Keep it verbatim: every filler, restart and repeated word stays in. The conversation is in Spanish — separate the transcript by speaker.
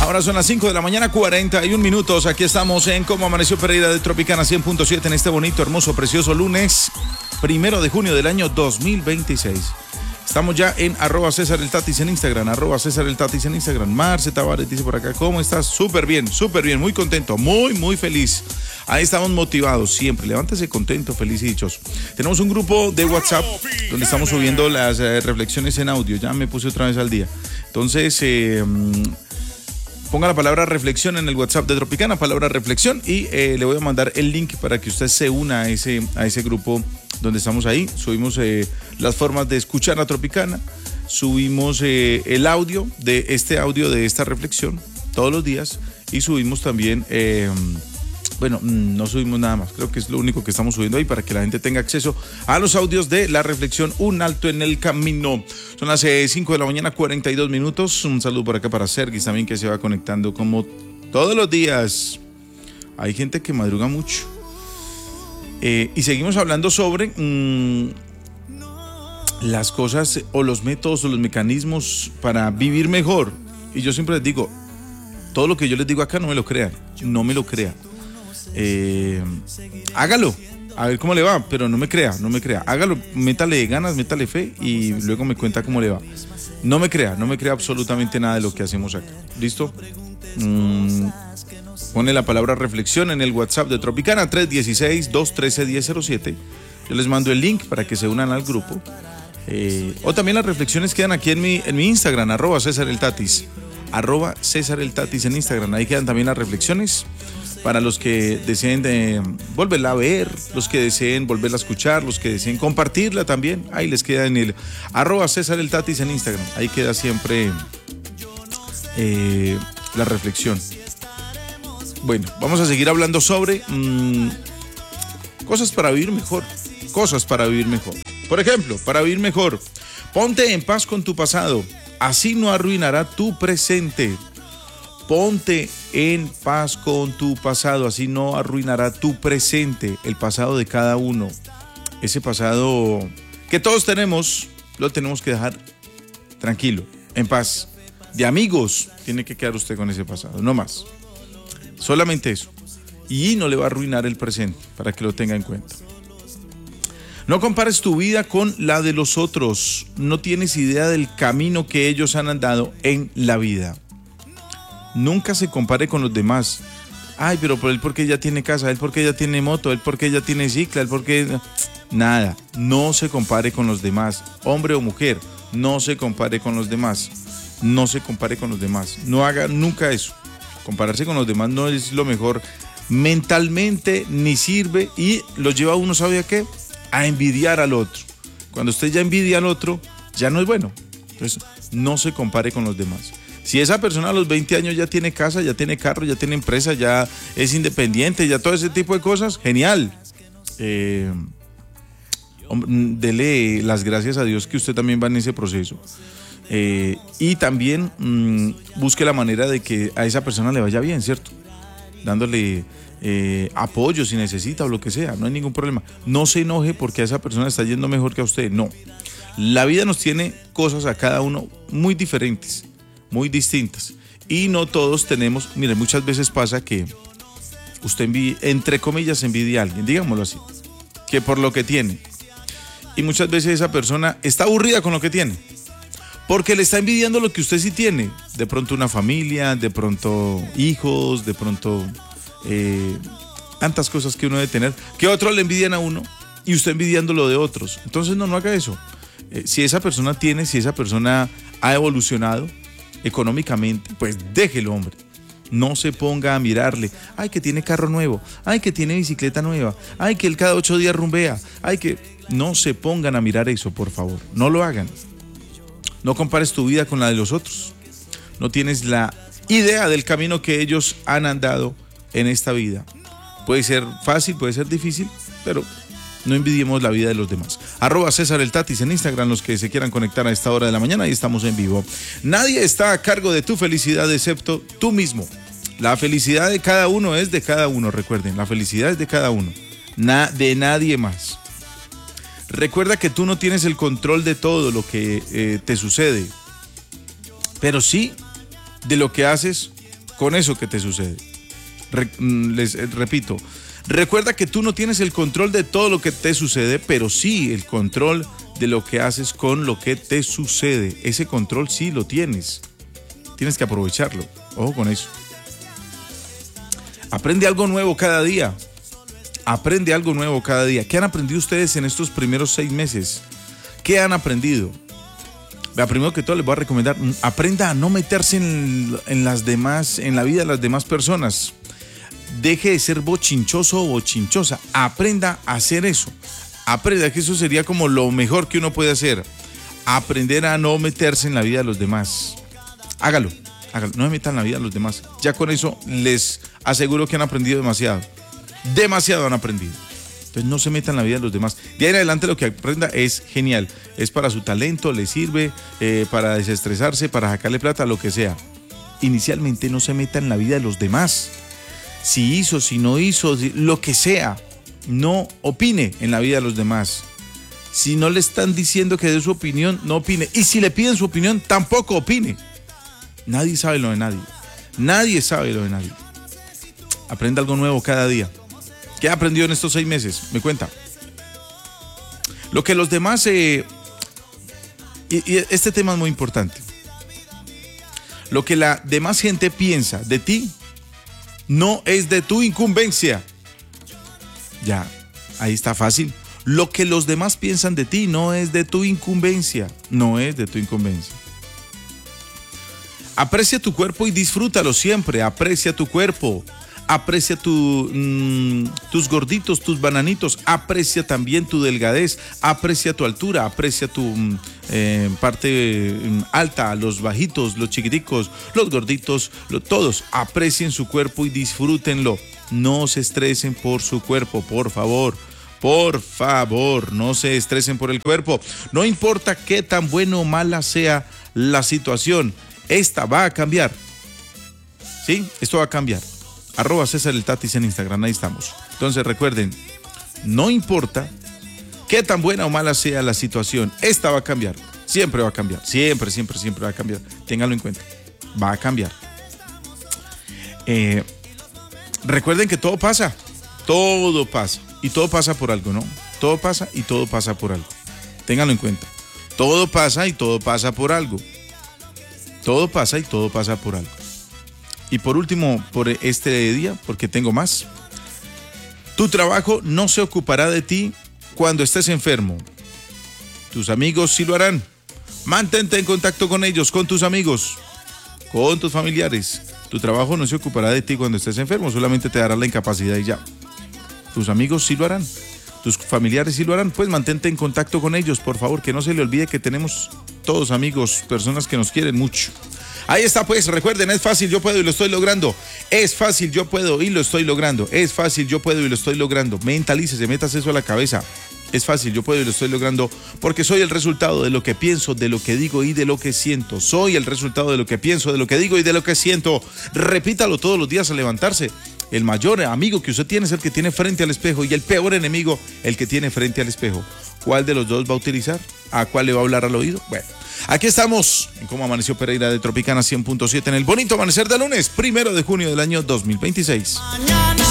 Speaker 1: Ahora son las cinco de la mañana, cuarenta y un minutos. Aquí estamos en Cómo Amaneció Pereira de Tropicana cien punto siete en este bonito, hermoso, precioso lunes, primero de junio del año dos mil veintiséis. Estamos ya en arroba César el Tatis en Instagram, arroba César el Tatis en Instagram. Marce Tavares dice por acá, ¿cómo estás? Súper bien, súper bien, muy contento, muy, muy feliz. Ahí estamos motivados siempre, levántese contento, feliz y dichoso. Tenemos un grupo de WhatsApp donde estamos subiendo las eh, reflexiones en audio, ya me puse otra vez al día. Entonces, eh, ponga la palabra reflexión en el WhatsApp de Tropicana, palabra reflexión, y eh, le voy a mandar el link para que usted se una a ese, a ese grupo donde estamos ahí. Subimos eh, las formas de escuchar a Tropicana, subimos eh, el audio de este audio de esta reflexión todos los días y subimos también, eh, bueno, no subimos nada más, creo que es lo único que estamos subiendo ahí para que la gente tenga acceso a los audios de la reflexión Un Alto en el Camino. Son las cinco de la mañana, cuarenta y dos minutos. Un saludo por acá para Sergis también, que se va conectando como todos los días. Hay gente que madruga mucho. Eh, y seguimos hablando sobre mmm, las cosas o los métodos o los mecanismos para vivir mejor. Y yo siempre les digo, todo lo que yo les digo acá no me lo crean, no me lo crean. Eh, hágalo, a ver cómo le va, pero no me crea, no me crea. Hágalo, métale ganas, métale fe y luego me cuenta cómo le va. No me crea, no me crea absolutamente nada de lo que hacemos acá. ¿Listo? Mm, pone la palabra reflexión en el WhatsApp de Tropicana, tres uno seis, dos uno tres, uno cero cero siete. Yo les mando el link para que se unan al grupo. Eh, o también las reflexiones quedan aquí en mi, en mi Instagram, arroba César el Tatis. Arroba César el Tatis en Instagram. Ahí quedan también las reflexiones para los que deseen de volverla a ver, los que deseen volverla a escuchar, los que deseen compartirla también. Ahí les queda en el arroba César el Tatis en Instagram. Ahí queda siempre eh, la reflexión. Bueno, vamos a seguir hablando sobre mmm, cosas para vivir mejor. Cosas para vivir mejor. Por ejemplo, para vivir mejor, ponte en paz con tu pasado. Así no arruinará tu presente. Ponte en paz con tu pasado, así no arruinará tu presente, el pasado de cada uno. Ese pasado que todos tenemos, lo tenemos que dejar tranquilo, en paz. De amigos, tiene que quedar usted con ese pasado, no más. Solamente eso. Y no le va a arruinar el presente, para que lo tenga en cuenta. No compares tu vida con la de los otros. No tienes idea del camino que ellos han andado en la vida. Nunca se compare con los demás. Ay, pero por él porque ya tiene casa, él porque ya tiene moto, él porque ya tiene cicla, él porque... Nada, no se compare con los demás. Hombre o mujer, no se compare con los demás. No se compare con los demás. No haga nunca eso. Compararse con los demás no es lo mejor. Mentalmente ni sirve y lo lleva a uno, ¿sabe a qué? A envidiar al otro. Cuando usted ya envidia al otro, ya no es bueno. Entonces, no se compare con los demás. Si esa persona a los veinte años ya tiene casa, ya tiene carro, ya tiene empresa, ya es independiente, ya todo ese tipo de cosas, genial. Eh, dele las gracias a Dios que usted también va en ese proceso. Eh, y también mmm, busque la manera de que a esa persona le vaya bien, ¿cierto? Dándole eh, apoyo si necesita o lo que sea, no hay ningún problema. No se enoje porque a esa persona está yendo mejor que a usted, no. La vida nos tiene cosas a cada uno muy diferentes, muy distintas. Y no todos tenemos, mire, muchas veces pasa que usted envidia, entre comillas, envidia a alguien, digámoslo así, que por lo que tiene. Y muchas veces esa persona está aburrida con lo que tiene, porque le está envidiando lo que usted sí tiene. De pronto una familia, de pronto hijos, de pronto eh, tantas cosas que uno debe tener, que otros le envidian a uno y usted envidiando lo de otros. Entonces no, no haga eso. Eh, si esa persona tiene, si esa persona ha evolucionado económicamente, pues déjelo, hombre. No se ponga a mirarle. Ay, que tiene carro nuevo. Ay, que tiene bicicleta nueva. Ay, que él cada ocho días rumbea. Ay, que... No se pongan a mirar eso, por favor. No lo hagan. No compares tu vida con la de los otros. No tienes la idea del camino que ellos han andado en esta vida. Puede ser fácil, puede ser difícil, pero no envidiemos la vida de los demás. Arroba César el Tatis en Instagram, los que se quieran conectar a esta hora de la mañana, ahí estamos en vivo. Nadie está a cargo de tu felicidad excepto tú mismo. La felicidad de cada uno es de cada uno, recuerden, la felicidad es de cada uno, na- de nadie más. Recuerda que tú no tienes el control de todo lo que eh, te sucede, pero sí de lo que haces con eso que te sucede. Re, les eh, repito, recuerda que tú no tienes el control de todo lo que te sucede, pero sí el control de lo que haces con lo que te sucede. Ese control sí lo tienes. Tienes que aprovecharlo. Ojo con eso. Aprende algo nuevo cada día. Aprende algo nuevo cada día. ¿Qué han aprendido ustedes en estos primeros seis meses? ¿Qué han aprendido? Vea, primero que todo les voy a recomendar, aprenda a no meterse en, en las demás, en la vida de las demás personas. Deje de ser bochinchoso o bochinchosa. Aprenda a hacer eso. Aprenda que eso sería como lo mejor que uno puede hacer. Aprender a no meterse en la vida de los demás. Hágalo, hágalo. No se metan en la vida de los demás. Ya con eso les aseguro que han aprendido demasiado. Demasiado han aprendido. Entonces no se metan en la vida de los demás. De ahí en adelante lo que aprenda es genial. Es para su talento, le sirve, eh, para desestresarse, para sacarle plata, lo que sea. Inicialmente no se meta en la vida de los demás. Si hizo, si no hizo, si, lo que sea. No opine en la vida de los demás. Si no le están diciendo que dé su opinión, no opine. Y si le piden su opinión, tampoco opine. Nadie sabe lo de nadie. Nadie sabe lo de nadie. Aprenda algo nuevo cada día. ¿Qué ha aprendido en estos seis meses? Me cuenta. Lo que los demás... Eh, y, y este tema es muy importante. Lo que la demás gente piensa de ti no es de tu incumbencia. Ya, ahí está fácil. Lo que los demás piensan de ti no es de tu incumbencia. No es de tu incumbencia. Aprecia tu cuerpo y disfrútalo siempre. Aprecia tu cuerpo. Aprecia tu, mmm, tus gorditos, tus bananitos. Aprecia también tu delgadez. Aprecia tu altura. Aprecia tu mmm, eh, parte mmm, alta, los bajitos, los chiquiticos, los gorditos, lo, todos. Aprecien su cuerpo y disfrútenlo. No se estresen por su cuerpo, por favor. Por favor, no se estresen por el cuerpo. No importa qué tan bueno o mala sea la situación. Esta va a cambiar. ¿Sí? Esto va a cambiar. Arroba César el Tatis en Instagram, ahí estamos. Entonces recuerden, no importa qué tan buena o mala sea la situación, esta va a cambiar. Siempre va a cambiar. Siempre, siempre, siempre va a cambiar. Ténganlo en cuenta. Va a cambiar. Eh, recuerden que todo pasa. Todo pasa. Y todo pasa por algo, ¿no? Todo pasa y todo pasa por algo. Ténganlo en cuenta. Todo pasa y todo pasa por algo. Todo pasa y todo pasa por algo. Y por último, por este día, porque tengo más. Tu trabajo no se ocupará de ti cuando estés enfermo. Tus amigos sí lo harán. Mantente en contacto con ellos, con tus amigos, con tus familiares. Tu trabajo no se ocupará de ti cuando estés enfermo, solamente te dará la incapacidad y ya. Tus amigos sí lo harán. Tus familiares sí lo harán. Pues mantente en contacto con ellos, por favor, que no se le olvide que tenemos todos amigos, personas que nos quieren mucho. Ahí está, pues, recuerden, es fácil, yo puedo y lo estoy logrando. Es fácil, yo puedo y lo estoy logrando. Es fácil, yo puedo y lo estoy logrando. Mentalícese, metas eso a la cabeza. Es fácil, yo puedo y lo estoy logrando porque soy el resultado de lo que pienso, de lo que digo y de lo que siento. Soy el resultado de lo que pienso, de lo que digo y de lo que siento. Repítalo todos los días al levantarse. El mayor amigo que usted tiene es el que tiene frente al espejo y el peor enemigo, el que tiene frente al espejo. ¿Cuál de los dos va a utilizar? ¿A cuál le va a hablar al oído? Bueno, aquí estamos en Cómo Amaneció Pereira de Tropicana cien punto siete en el bonito amanecer de lunes, primero de junio del año dos mil veintiséis. Mañana.